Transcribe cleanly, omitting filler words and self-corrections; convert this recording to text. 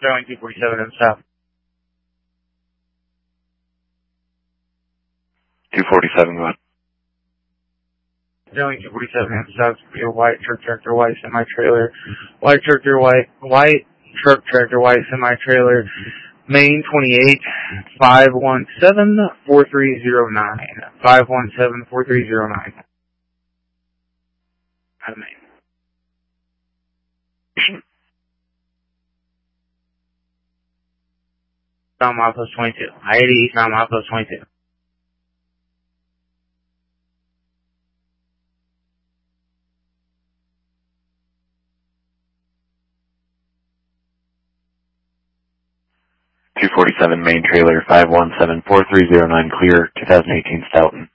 Showing 247 in south. 247, go ahead. Showing 247 in south, your white truck tractor, white semi-trailer. White truck tractor, white semi-trailer. Main 28, 517-4309. 517-4309. Out of Main. Eastbound milepost 22. I-80 eastbound milepost 22. .247 main trailer 517-4309 clear 2018 Stoughton.